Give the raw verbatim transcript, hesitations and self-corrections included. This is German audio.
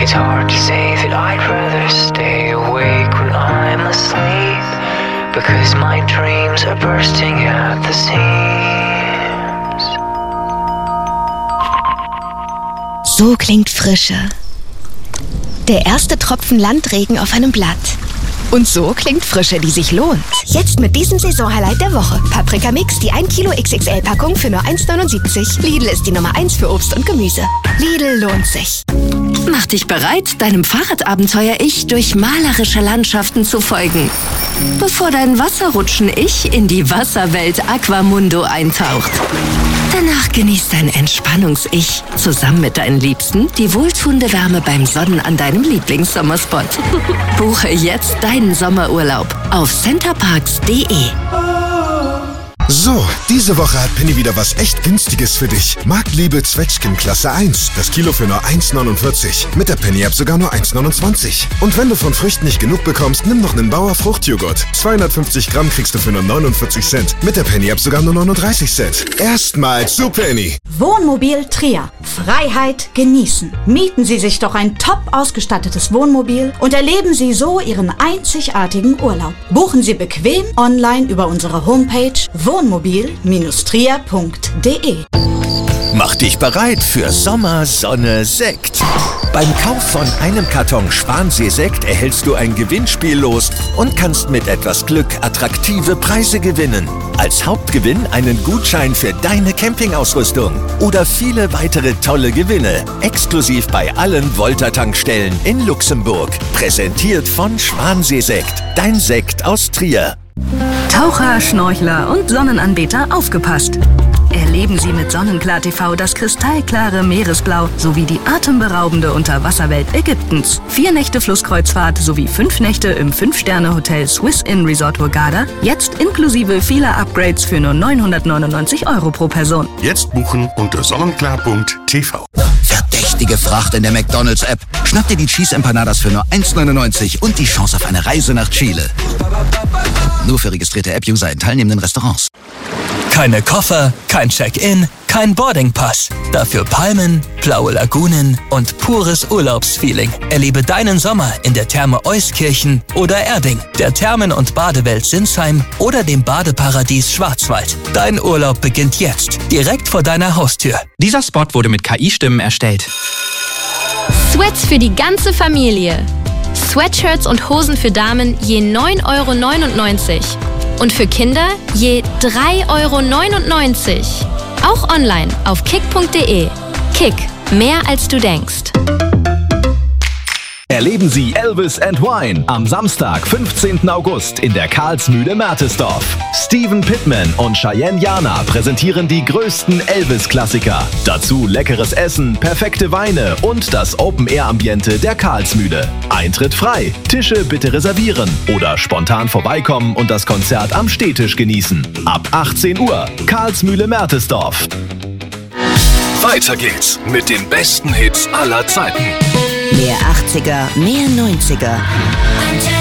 It's hard to say that I'd rather stay awake when I'm asleep, because my dreams are bursting at the seams. So klingt Frische. Der erste Tropfen Landregen auf einem Blatt. Und so klingt Frische, die sich lohnt. Jetzt mit diesem Saisonhighlight der Woche. Paprika Mix, die ein Kilo X X L-Packung für nur eins neunundsiebzig. Lidl ist die Nummer eins für Obst und Gemüse. Lidl lohnt sich. Mach dich bereit, deinem Fahrradabenteuer-Ich durch malerische Landschaften zu folgen. Bevor dein Wasserrutschen-Ich in die Wasserwelt Aquamundo eintaucht. Danach genießt dein Entspannungs-Ich zusammen mit deinen Liebsten die wohltuende Wärme beim Sonnen an deinem Lieblingssommerspot. Buche jetzt deinen Sommerurlaub auf centerparks punkt de. So, diese Woche hat Penny wieder was echt Günstiges für dich. Marktliebe Zwetschgen Klasse eins. Das Kilo für nur eins neunundvierzig. Mit der Penny-App sogar nur eins neunundzwanzig. Und wenn du von Früchten nicht genug bekommst, nimm noch einen Bauer Fruchtjoghurt. zweihundertfünfzig Gramm kriegst du für nur neunundvierzig Cent. Mit der Penny-App sogar nur neununddreißig Cent. Erstmal zu Penny. Wohnmobil Trier. Freiheit genießen. Mieten Sie sich doch ein top ausgestattetes Wohnmobil und erleben Sie so Ihren einzigartigen Urlaub. Buchen Sie bequem online über unsere Homepage wohnmobil Trier punkt de. Mach dich bereit für Sommer, Sonne, Sekt. Beim Kauf von einem Karton Schwansee-Sekt erhältst du ein Gewinnspiel los und kannst mit etwas Glück attraktive Preise gewinnen. Als Hauptgewinn einen Gutschein für deine Campingausrüstung oder viele weitere tolle Gewinne. Exklusiv bei allen Volta-Tankstellen in Luxemburg. Präsentiert von Schwansee-Sekt. Dein Sekt aus Trier. Taucher, Schnorchler und Sonnenanbeter, aufgepasst! Erleben Sie mit Sonnenklar T V das kristallklare Meeresblau sowie die atemberaubende Unterwasserwelt Ägyptens. Vier Nächte Flusskreuzfahrt sowie fünf Nächte im fünf-Sterne-Hotel Swiss Inn Resort Hurghada. Jetzt inklusive vieler Upgrades für nur neunhundertneunundneunzig Euro pro Person. Jetzt buchen unter sonnenklar punkt t v. Verdächtige Fracht in der McDonald's-App. Schnapp dir die Cheese Empanadas für nur eins neunundneunzig und die Chance auf eine Reise nach Chile. Nur für registrierte App-User in teilnehmenden Restaurants. Keine Koffer, kein Check-in, kein Boardingpass. Dafür Palmen, blaue Lagunen und pures Urlaubsfeeling. Erlebe deinen Sommer in der Therme Euskirchen oder Erding, der Thermen- und Badewelt Sinsheim oder dem Badeparadies Schwarzwald. Dein Urlaub beginnt jetzt, direkt vor deiner Haustür. Dieser Spot wurde mit K I-Stimmen erstellt. Sweats für die ganze Familie. Sweatshirts und Hosen für Damen je neun Euro neunundneunzig. Und für Kinder je drei Euro neunundneunzig. Auch online auf kick punkt de. Kick, mehr als du denkst. Erleben Sie Elvis and Wine am Samstag, fünfzehnten August in der Karlsmühle-Mertesdorf. Steven Pittman und Cheyenne Jana präsentieren die größten Elvis-Klassiker. Dazu leckeres Essen, perfekte Weine und das Open-Air-Ambiente der Karlsmühle. Eintritt frei, Tische bitte reservieren oder spontan vorbeikommen und das Konzert am Stehtisch genießen. Ab achtzehn Uhr, Karlsmühle-Mertesdorf. Weiter geht's mit den besten Hits aller Zeiten. Mehr achtziger, mehr neunziger.